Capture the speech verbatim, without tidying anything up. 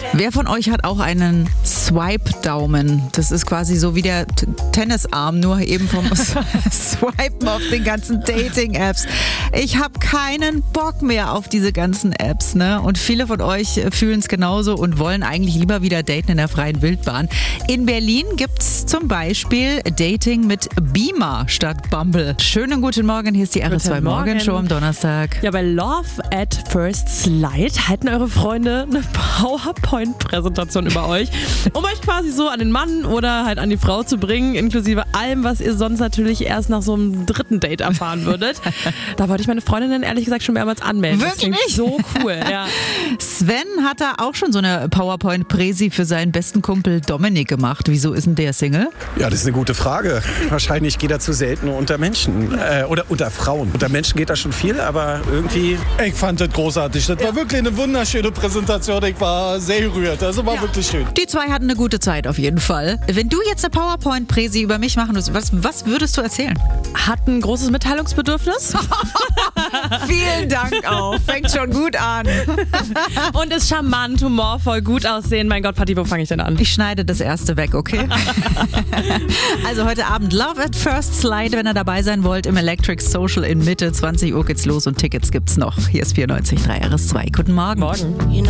Wer von euch hat auch einen Swipe-Daumen? Das ist quasi so wie der T- Tennisarm, nur eben vom Swipen auf den ganzen Dating-Apps. Ich habe keinen Bock mehr auf diese ganzen Apps, ne? Und viele von euch fühlen es genauso und wollen eigentlich lieber wieder daten in der freien Wildbahn. In Berlin gibt es zum Beispiel Dating mit Beamer statt Bumble. Schönen guten Morgen, hier ist die R S zwei Morgenshow am Donnerstag. Ja, bei Love at First Slide halten eure Freunde eine PowerPoint-Präsentation über euch, um euch quasi so an den Mann oder halt an die Frau zu bringen, inklusive allem, was ihr sonst natürlich erst nach so einem dritten Date erfahren würdet. Da wollte ich meine Freundinnen ehrlich gesagt schon mehrmals anmelden. Wirklich? Das klingt so cool. Ja. Sven hat da auch schon so eine PowerPoint-Präsi für seinen besten Kumpel Dominik gemacht. Wieso ist denn der Single? Ja, das ist eine gute Frage. Wahrscheinlich geht er zu selten unter Menschen. Äh, oder unter Frauen. Unter Menschen geht er schon viel, aber irgendwie... Ich fand das großartig. Das war wirklich eine wunderschöne Präsentation. Ich war sehr gerührt. Also war Ja. wirklich schön. Die zwei hatten eine gute Zeit auf jeden Fall. Wenn du jetzt eine PowerPoint-Präsi über mich machen würdest, was, was würdest du erzählen? Hat ein großes Mitteilungsbedürfnis Vielen Dank auch. Fängt schon gut an. und ist charmant, humorvoll, gut aussehen. Mein Gott, Patti, wo fange ich denn an? Ich schneide das erste weg, okay? Also heute Abend Love at First Slide, wenn ihr dabei sein wollt, im Electric Social in Mitte. zwanzig Uhr geht's los und Tickets gibt's noch. Hier ist vierundneunzig Komma drei R S zwei. Guten Morgen. Morgen.